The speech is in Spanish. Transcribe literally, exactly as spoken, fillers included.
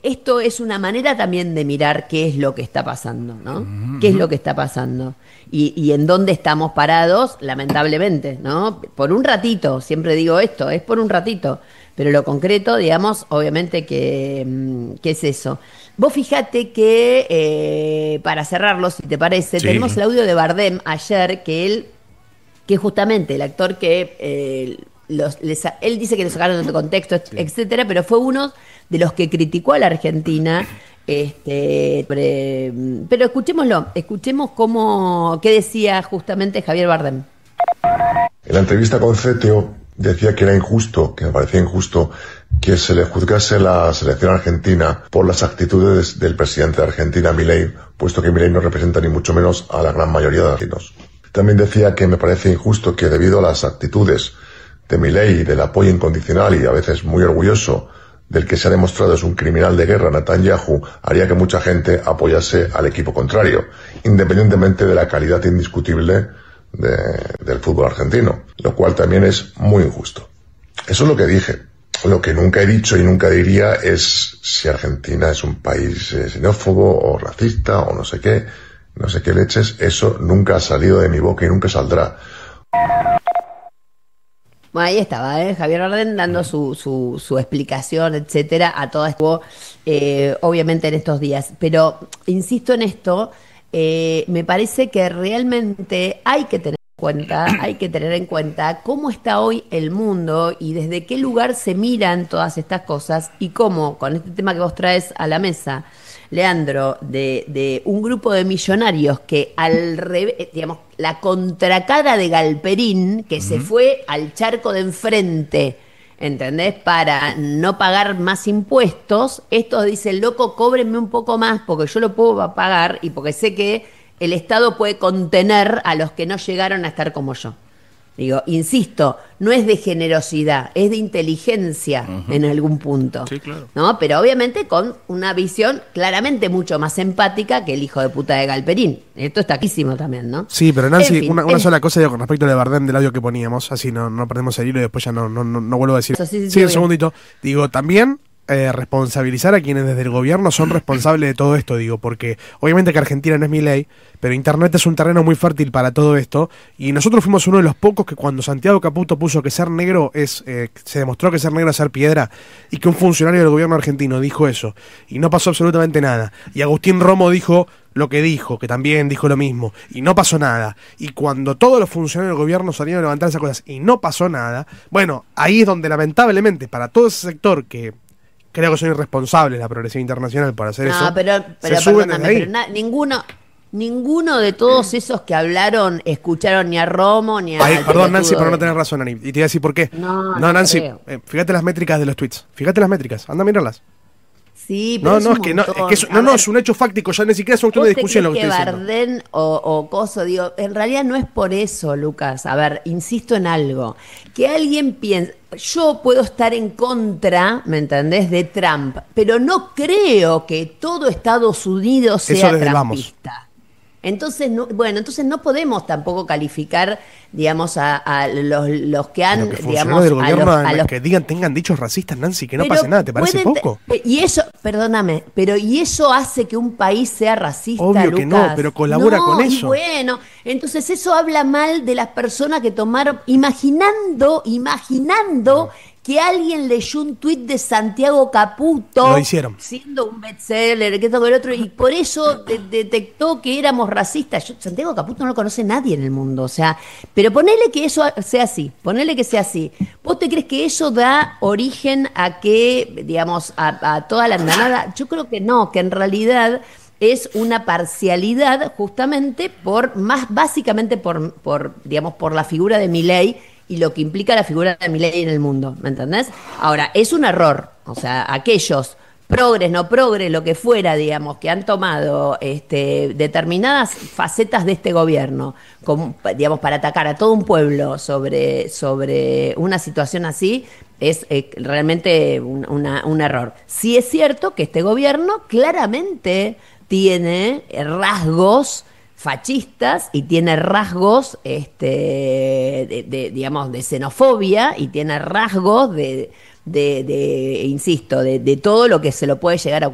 esto es una manera también de mirar qué es lo que está pasando, ¿no? Uh-huh. ¿Qué es lo que está pasando? Y, y en dónde estamos parados, lamentablemente, ¿no? Por un ratito, siempre digo esto, es por un ratito. Pero lo concreto, digamos, obviamente que, que es eso. Vos fijate que, eh, para cerrarlo, si te parece, sí, tenemos el audio de Bardem ayer, que él, que justamente el actor que... Eh, Los, les, él dice que lo sacaron de contexto, sí, etcétera, pero fue uno de los que criticó a la Argentina. Este, pre, pero escuchémoslo, escuchemos cómo, qué decía justamente Javier Bardem. En la entrevista con C T O decía que era injusto, que me parecía injusto que se le juzgase la selección argentina por las actitudes del presidente de Argentina, Milei, puesto que Milei no representa ni mucho menos a la gran mayoría de argentinos. También decía que me parece injusto que debido a las actitudes de Milei, del apoyo incondicional y a veces muy orgulloso del que se ha demostrado es un criminal de guerra, Netanyahu, haría que mucha gente apoyase al equipo contrario, independientemente de la calidad indiscutible de, del fútbol argentino, lo cual también es muy injusto. Eso es lo que dije. Lo que nunca he dicho y nunca diría es si Argentina es un país eh, xenófobo o racista o no sé qué, no sé qué leches, eso nunca ha salido de mi boca y nunca saldrá. Bueno, ahí estaba, ¿eh? Javier Bardem dando su, su, su explicación, etcétera, a todo esto, eh, obviamente en estos días. Pero insisto en esto, eh, me parece que realmente hay que tener en cuenta, hay que tener en cuenta cómo está hoy el mundo y desde qué lugar se miran todas estas cosas y cómo, con este tema que vos traes a la mesa, Leandro, de, de un grupo de millonarios que al revés, digamos, la contracara de Galperín, que uh-huh. se fue al charco de enfrente, ¿entendés? Para no pagar más impuestos, estos dicen, loco, cóbrenme un poco más porque yo lo puedo pagar y porque sé que el Estado puede contener a los que no llegaron a estar como yo. Digo, insisto, no es de generosidad, es de inteligencia uh-huh. en algún punto. Sí, claro. ¿No? Pero obviamente con una visión claramente mucho más empática que el hijo de puta de Galperín. Esto está clarísimo también, ¿no? Sí, pero Nancy, en fin, una, una es... sola cosa digo, con respecto de Bardem del audio que poníamos, así no, no perdemos el hilo y después ya no, no, no, no vuelvo a decir. Eso, sí, sí, sí, sí, un segundito. Digo, también... Eh, responsabilizar a quienes desde el gobierno son responsables de todo esto, digo, porque obviamente que Argentina no es Milei, pero Internet es un terreno muy fértil para todo esto, y nosotros fuimos uno de los pocos que cuando Santiago Caputo puso que ser negro es, eh, se demostró que ser negro es ser piedra, y que un funcionario del gobierno argentino dijo eso, y no pasó absolutamente nada, y Agustín Romo dijo lo que dijo, que también dijo lo mismo, y no pasó nada, y cuando todos los funcionarios del gobierno salieron a levantar esas cosas, y no pasó nada, bueno, ahí es donde lamentablemente para todo ese sector que creo que son irresponsables la progresión internacional para hacer no, eso. pero, pero, se suben desde ahí. pero na, ninguno, ninguno de todos esos que hablaron escucharon ni a Romo ni a... Ay, perdón, Nancy, pero no tenés razón, Ani. Y te voy a decir por qué. No, no, no Nancy, creo. Eh, fíjate las métricas de los tweets. Fíjate las métricas, anda a mirarlas. Sí, pero no, es no, un es que, no, es montón. que eso, no, no, es un hecho fáctico, ya ni siquiera es un cuestión de discusión lo que que estoy diciendo. Bardem o, o Coso, digo, en realidad no es por eso, Lucas. A ver, insisto en algo. Que alguien piense, yo puedo estar en contra, ¿me entendés?, de Trump, pero no creo que todo Estados Unidos sea trumpista. Entonces, no, bueno, entonces no podemos tampoco calificar, digamos, a, a los, los que han, que digamos, del gobierno a los, a los que digan, tengan dichos racistas, Nancy, que no pero pase nada, ¿te parece pueden, poco? Y eso, perdóname, pero ¿y eso hace que un país sea racista, Obvio Lucas? que no, pero colabora no, con y eso. bueno, entonces eso habla mal de las personas que tomaron, imaginando, imaginando que alguien leyó un tuit de Santiago Caputo, lo hicieron, siendo un bestseller, que esto con el otro, y por eso de, detectó que éramos racistas. Yo, Santiago Caputo no lo conoce nadie en el mundo, o sea, pero ponele que eso sea así, ponele que sea así. ¿Vos te crees que eso da origen a que, digamos, a, a toda la andanada? Yo creo que no, que en realidad es una parcialidad justamente por, más básicamente por, por digamos, por la figura de Milei y lo que implica la figura de Milei en el mundo, ¿me entendés? Ahora, es un error, o sea, aquellos progres, no progres, lo que fuera, digamos, que han tomado este, determinadas facetas de este gobierno, como, digamos, para atacar a todo un pueblo sobre, sobre una situación así, es eh, realmente un, una, un error. Sí es cierto que este gobierno claramente tiene rasgos fascistas y tiene rasgos este de, de, digamos de xenofobia y tiene rasgos de de, de insisto de, de todo lo que se lo puede llegar a